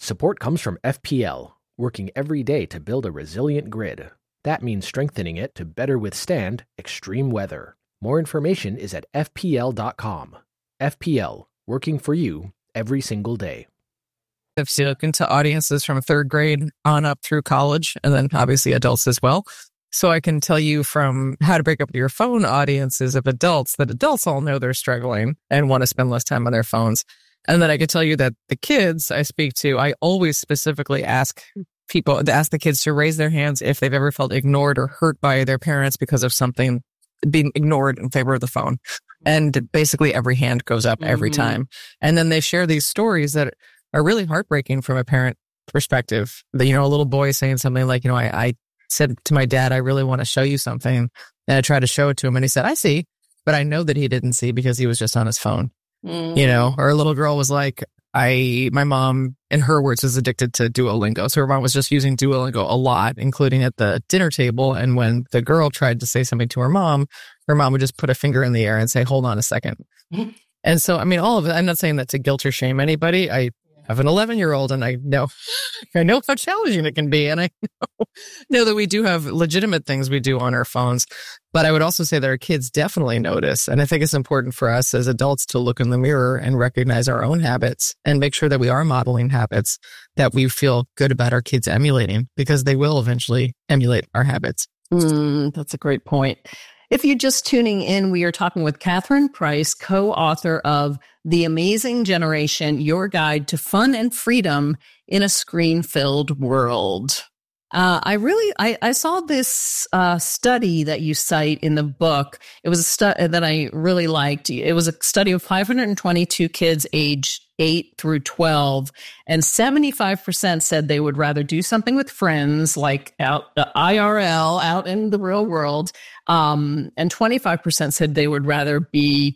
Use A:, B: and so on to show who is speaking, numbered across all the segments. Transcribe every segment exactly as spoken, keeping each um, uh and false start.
A: Support comes from F P L, working every day to build a resilient grid. That means strengthening it to better withstand extreme weather. More information is at F P L dot com. F P L, working for you every single day.
B: I've spoken to audiences from third grade on up through college, and then obviously adults as well. So I can tell you from How to Break Up Your Phone audiences of adults that adults all know they're struggling and want to spend less time on their phones. And then I can tell you that the kids I speak to, I always specifically ask people, ask the kids to raise their hands if they've ever felt ignored or hurt by their parents because of something being ignored in favor of the phone. And basically every hand goes up every mm-hmm. time. And then they share these stories that are really heartbreaking from a parent perspective. The, you know, a little boy saying something like, you know, I, I said to my dad, I really want to show you something. And I tried to show it to him and he said, I see, but I know that he didn't see because he was just on his phone. Mm. You know, or a little girl was like, I, my mom, in her words, is addicted to Duolingo. So her mom was just using Duolingo a lot, including at the dinner table. And when the girl tried to say something to her mom, her mom would just put a finger in the air and say, hold on a second. And so, I mean, all of it, I'm not saying that to guilt or shame anybody. I have an eleven year old and I know, I know how challenging it can be. And I know, know that we do have legitimate things we do on our phones. But I would also say that our kids definitely notice. And I think it's important for us as adults to look in the mirror and recognize our own habits and make sure that we are modeling habits that we feel good about our kids emulating, because they will eventually emulate our habits.
C: Mm, that's a great point. If you're just tuning in, we are talking with Catherine Price, co-author of The Amazing Generation, Your Guide to Fun and Freedom in a Screen-Filled World. Uh, I really, I, I saw this uh, study that you cite in the book. It was a study that I really liked. It was a study of five hundred twenty-two kids aged eight through twelve, and seventy-five percent said they would rather do something with friends, like out uh, I R L, out in the real world, um, and twenty-five percent said they would rather be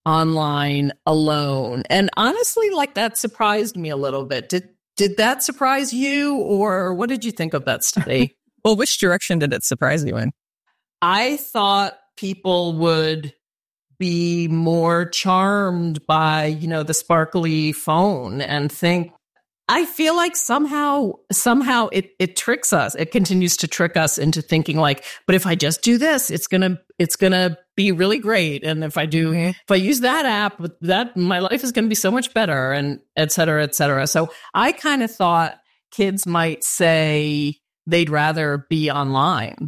C: online alone. And honestly, like, that surprised me a little bit. Did Did that surprise you, or what did you think of that study?
B: Well, which direction did it surprise you in?
C: I thought people would be more charmed by, you know, the sparkly phone and think, I feel like somehow, somehow it, it tricks us. It continues to trick us into thinking like, but if I just do this, it's going to, it's going to be really great. And if I do, if I use that app, that my life is going to be so much better, and et cetera, et cetera. So I kind of thought kids might say they'd rather be online.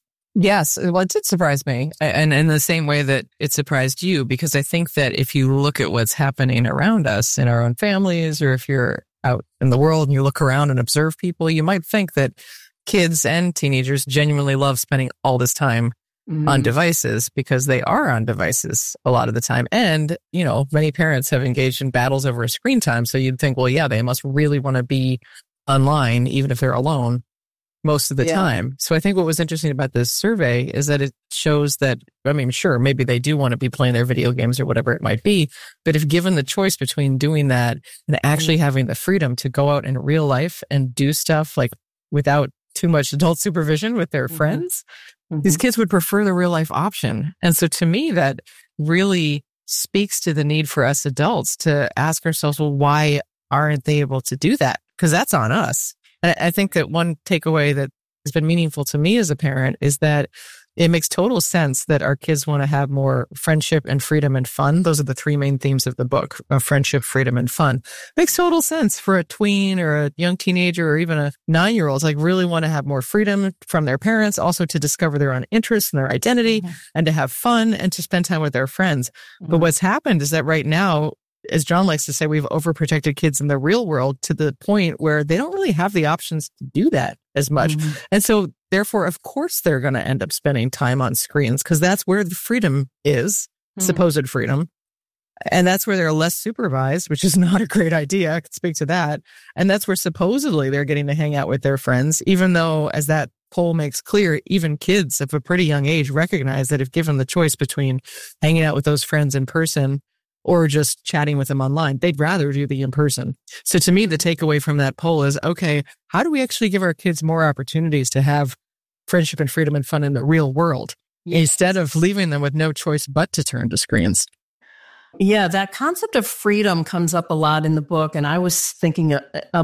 B: Yes. Well, it did surprise me. And in the same way that it surprised you, because I think that if you look at what's happening around us in our own families, or if you're out in the world and you look around and observe people, you might think that kids and teenagers genuinely love spending all this time mm. on devices, because they are on devices a lot of the time. And, you know, many parents have engaged in battles over screen time. So you'd think, well, yeah, they must really want to be online, even if they're alone most of the yeah. time. So I think what was interesting about this survey is that it shows that, I mean, sure, maybe they do want to be playing their video games or whatever it might be, but if given the choice between doing that and actually having the freedom to go out in real life and do stuff like without too much adult supervision with their mm-hmm. friends, mm-hmm. these kids would prefer the real life option. And so to me, that really speaks to the need for us adults to ask ourselves, well, why aren't they able to do that? Because that's on us. And I think that one takeaway that has been meaningful to me as a parent is that it makes total sense that our kids want to have more friendship and freedom and fun. Those are the three main themes of the book: of friendship, freedom, and fun. Makes total sense for a tween or a young teenager or even a nine-year-old to like really want to have more freedom from their parents, also to discover their own interests and their identity, mm-hmm. and to have fun and to spend time with their friends. Mm-hmm. But what's happened is that right now, as John likes to say, we've overprotected kids in the real world to the point where they don't really have the options to do that as much. Mm-hmm. And so therefore, of course, they're going to end up spending time on screens, because that's where the freedom is, mm-hmm. supposed freedom. And that's where they're less supervised, which is not a great idea. I could speak to that. And that's where supposedly they're getting to hang out with their friends, even though, as that poll makes clear, even kids of a pretty young age recognize that if given the choice between hanging out with those friends in person or just chatting with them online, they'd rather do the in-person. So to me, the takeaway from that poll is, okay, how do we actually give our kids more opportunities to have friendship and freedom and fun in the real world, yes. instead of leaving them with no choice but to turn to screens?
C: Yeah, that concept of freedom comes up a lot in the book. And I was thinking